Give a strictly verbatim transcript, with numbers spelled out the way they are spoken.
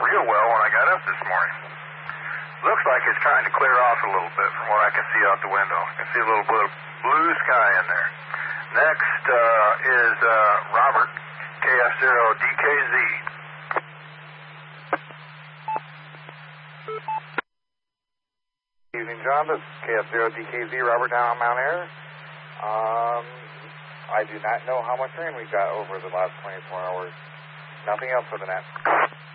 real well when I got up this morning. Looks like it's trying to clear off a little bit from what I can see out the window. I can see a little bit of blue sky in there. Next uh, is uh, Robert, K F zero D K Z. Good evening, John. This is K F zero D K Z, Robert down on Mount Air. Um, I do not know how much rain we've got over the last twenty-four hours. Nothing else for the net.